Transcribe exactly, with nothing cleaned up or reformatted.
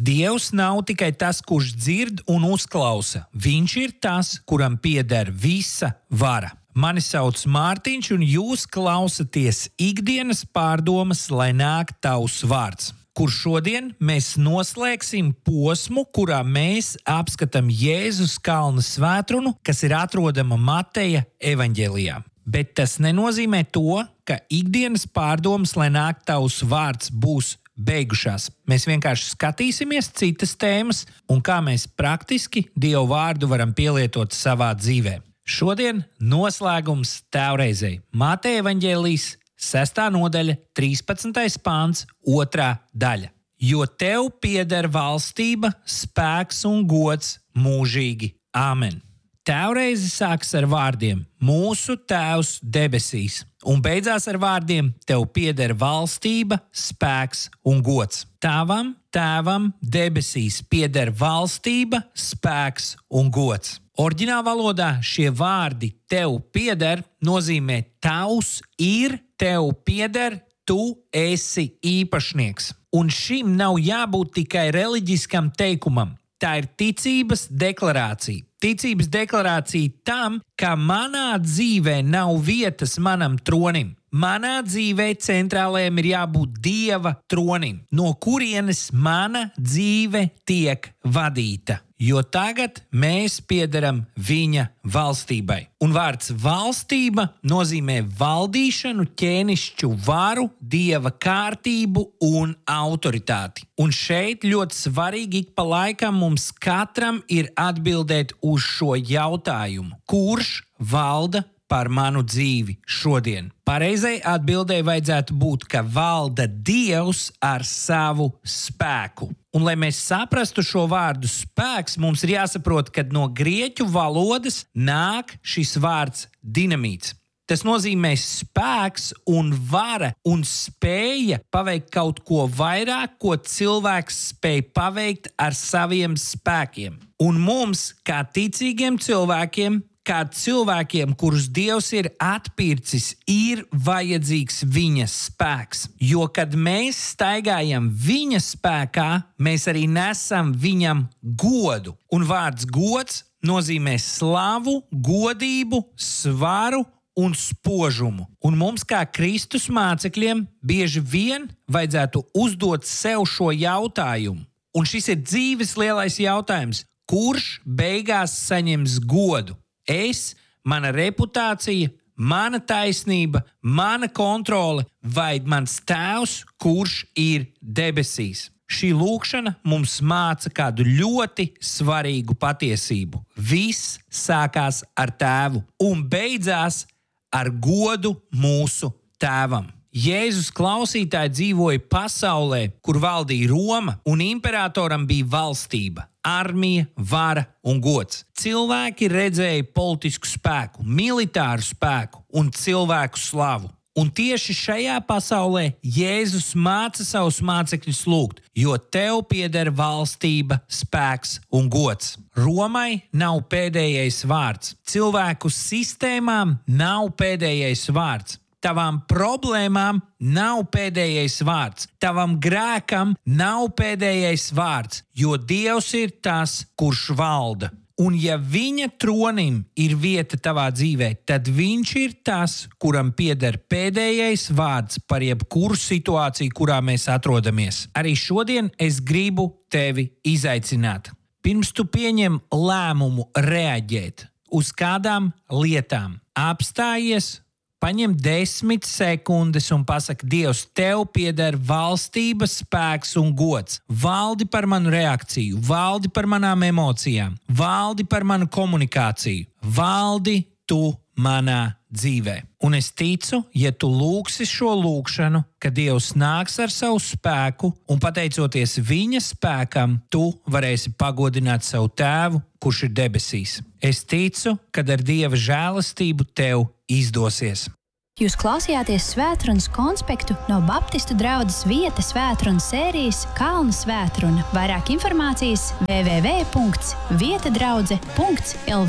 Dievs nav tikai tas, kurš dzird un uzklausa. Viņš ir tas, kuram pieder visa vara. Mani sauc Mārtiņš, un jūs klausaties ikdienas pārdomas, lai nāk tavs vārds, kur šodien mēs noslēgsim posmu, kurā mēs apskatām Jēzus kalna svētrunu, kas ir atrodama Mateja evaņģēlijā. Bet tas nenozīmē to, ka ikdienas pārdomas, lai nāk tavs vārds, būs beigušās. Mēs vienkārši skatīsimies citas tēmas un kā mēs praktiski Dievu vārdu varam pielietot savā dzīvē. Šodien noslēgums tēvreizei. Mateja evaņģēlijas sestā nodaļa, trīspadsmitais pants, otrā daļa. Jo tev pieder valstība, spēks un gods mūžīgi. Āmen. Tēvreize sāks ar vārdiem Mūsu Tēvs debesīs un beidzās ar vārdiem Tev pieder valstība, spēks un gods. Tavam Tēvam debesīs pieder valstība, spēks un gods. Oriģinālā valodā šie vārdi Tev pieder nozīmē tavs ir, tev pieder, tu esi īpašnieks. Un šim nav jābūt tikai reliģiskam teikumam. Tā ir ticības deklarācija. Ticības deklarācija tam, ka manā dzīvē nav vietas manam tronim. Manā dzīvē centrālajam ir jābūt Dieva tronim, no kurienes mana dzīve tiek vadīta. Jo tagad mēs piederam viņa valstībai. Un vārds valstība nozīmē valdīšanu, ķēnišķu varu, Dieva kārtību un autoritāti. Un šeit ļoti svarīgi ik pa laikam mums katram ir atbildēt uz šo jautājumu. Kurš valda par manu dzīvi šodien? Pareizai atbildēji vajadzētu būt, ka valda Dievs ar savu spēku. Un, lai mēs saprastu šo vārdu spēks, mums ir jāsaprot, ka no grieķu valodas nāk šis vārds dinamīts. Tas nozīmē spēks un vara un spēja paveikt kaut ko vairāk, ko cilvēks spēj paveikt ar saviem spēkiem. Un mums, kā ticīgiem cilvēkiem, kā cilvēkiem, kurus Dievs ir atpircis, ir vajadzīgs viņa spēks. Jo, kad mēs staigājam viņa spēkā, mēs arī nesam viņam godu. Un vārds gods nozīmē slavu, godību, svaru un spožumu. Un mums, kā Kristus mācekļiem, bieži vien vajadzētu uzdot sev šo jautājumu. Un šis ir dzīves lielais jautājums. Kurš beigās saņems godu? Es, mana reputācija, mana taisnība, mana kontrole vai mans tēvs, kurš ir debesīs? Šī lūkšana mums māca kādu ļoti svarīgu patiesību. Viss sākās ar tēvu un beidzās ar godu mūsu tēvam. Jēzus klausītāji dzīvoja pasaulē, kur valdīja Roma, un imperatoram bija valstība, armija, vara un gods. Cilvēki redzēja politisku spēku, militāru spēku un cilvēku slavu. Un tieši šajā pasaulē Jēzus māca savus mācekļus lūgt, jo tev pieder valstība, spēks un gods. Romai nav pēdējais vārds. Cilvēku sistēmām nav pēdējais vārds. Tavām problēmām nav pēdējais vārds. Tavam grēkam nav pēdējais vārds, jo Dievs ir tas, kurš valda. Un ja viņa tronim ir vieta tavā dzīvē, tad viņš ir tas, kuram pieder pēdējais vārds par jebkuru situāciju, kurā mēs atrodamies. Arī šodien es gribu tevi izaicināt. Pirms tu pieņem lēmumu reaģēt uz kādām lietām, apstājies, paņem desmit sekundes un pasaki, Dievs, tev pieder valstība, spēks un gods. Valdi par manu reakciju, valdi par manām emocijām, valdi par manu komunikāciju, valdi tu manā dzīvē. Un es ticu, ja tu lūgsi šo lūgšanu, ka Dievs nāks ar savu spēku un pateicoties viņa spēkam, tu varēsi pagodināt savu tēvu, kurš ir debesīs. Es ticu, ka ar Dieva žēlastību tev izdosies. Jūs klausījāties svētrunas konspektu no Baptistu draudzes Vieta svētrunas sērijas Kalna svētruna. Vairāk informācijas w w w punkts vieta draudze punkts l v